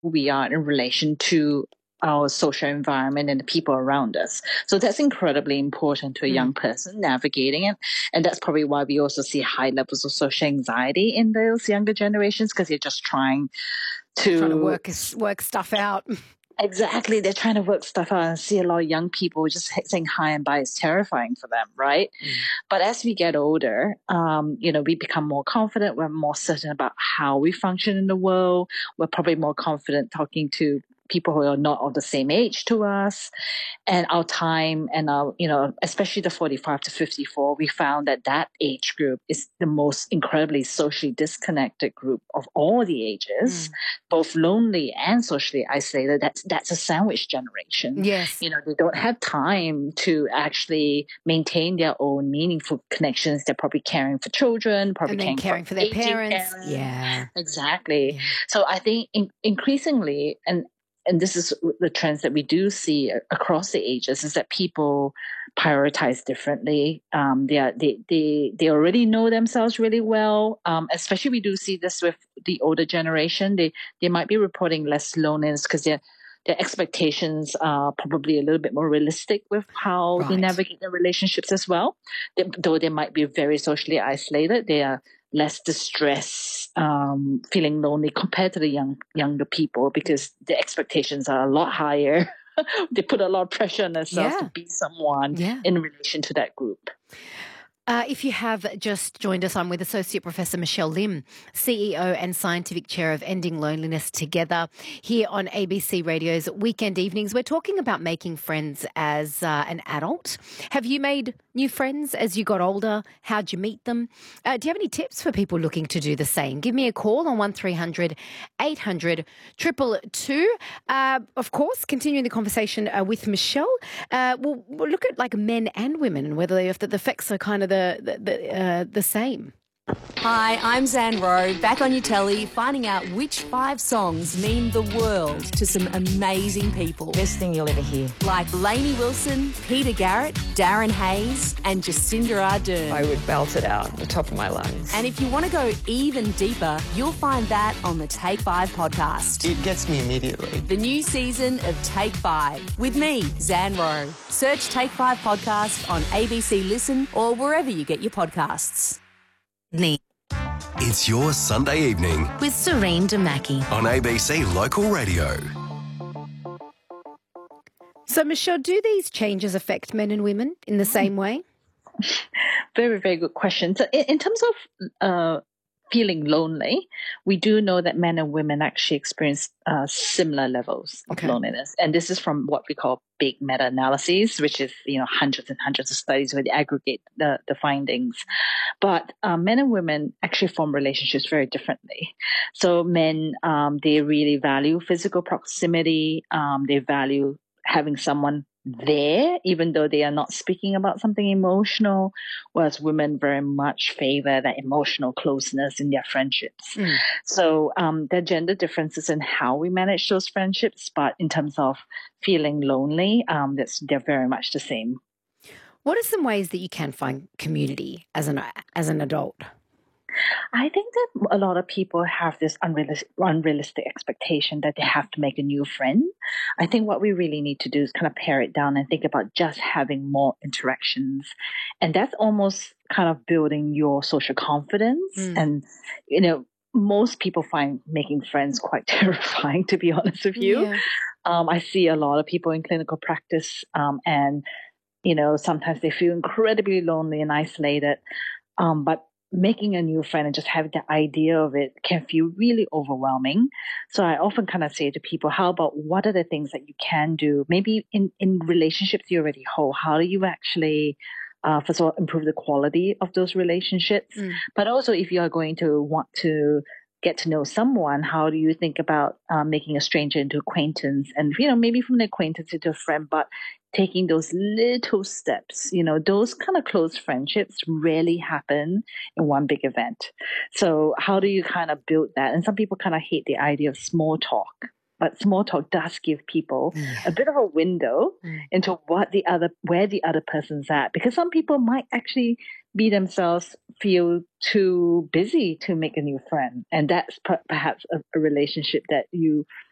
we are in relation to our social environment and the people around us. So that's incredibly important to a young person navigating it. And that's probably why we also see high levels of social anxiety in those younger generations, because they're just trying to work stuff out. Exactly. They're trying to work stuff out, and see a lot of young people just saying hi and bye is terrifying for them, right? But as we get older, we become more confident. We're more certain about how we function in the world. We're probably more confident talking to people who are not of the same age to us. And our time and our, especially the 45 to 54, we found that age group is the most incredibly socially disconnected group of all the ages, both lonely and socially isolated. That's a sandwich generation. Yes. They don't have time to actually maintain their own meaningful connections. They're probably caring for children, probably caring for their parents. Yeah, exactly. Yeah. So I think increasingly, and this is the trends that we do see across the ages, is that people prioritize differently. They already know themselves really well. Especially we do see this with the older generation. They might be reporting less loneliness because their expectations are probably a little bit more realistic with how they navigate their relationships as well. Though they might be very socially isolated, they are less distressed, feeling lonely compared to the younger people, because the expectations are a lot higher. They put a lot of pressure on themselves to be someone in relation to that group. If you have just joined us, I'm with Associate Professor Michelle Lim, CEO and Scientific Chair of Ending Loneliness Together, here on ABC Radio's Weekend Evenings. We're talking about making friends as an adult. Have you made new friends as you got older? How'd you meet them? Do you have any tips for people looking to do the same? Give me a call on 1300 800 222. Of course, continuing the conversation with Michelle, we'll look at like men and women and whether the effects are kind of the same. Hi, I'm Zan Rowe, back on your telly, finding out which 5 songs mean the world to some amazing people. Best thing you'll ever hear. Like Lainey Wilson, Peter Garrett, Darren Hayes and Jacinda Ardern. I would belt it out at the top of my lungs. And if you want to go even deeper, you'll find that on the Take 5 podcast. It gets me immediately. The new season of Take 5 with me, Zan Rowe. Search Take 5 podcast on ABC Listen or wherever you get your podcasts. It's your Sunday evening with Serene Damaki on ABC Local Radio. So, Michelle, do these changes affect men and women in the same way? Very, very good question. So in terms of feeling lonely, we do know that men and women actually experience similar levels of loneliness. And this is from what we call big meta-analyses, which is, hundreds and hundreds of studies where they aggregate the findings. But men and women actually form relationships very differently. So men, they really value physical proximity. They value having someone there, even though they are not speaking about something emotional, whereas women very much favor that emotional closeness in their friendships. So there are gender differences in how we manage those friendships, but in terms of feeling lonely, they're very much the same. What are some ways that you can find community as an adult? I think that a lot of people have this unrealistic expectation that they have to make a new friend. I think what we really need to do is kind of pare it down and think about just having more interactions. And that's almost kind of building your social confidence. And, most people find making friends quite terrifying, to be honest with you. Yeah. I see a lot of people in clinical practice and, sometimes they feel incredibly lonely and isolated. But making a new friend and just having the idea of it can feel really overwhelming. So I often kind of say to people, how about what are the things that you can do? Maybe in relationships you already hold, how do you actually, first of all, improve the quality of those relationships? But also if you are going to want to get to know someone, how do you think about making a stranger into acquaintance? And, maybe from an acquaintance into a friend, but taking those little steps, those kind of close friendships rarely happen in one big event. So how do you kind of build that? And some people kind of hate the idea of small talk. But small talk does give people a bit of a window into where the other person's at. Because some people might actually be themselves feel too busy to make a new friend. And that's perhaps a relationship that you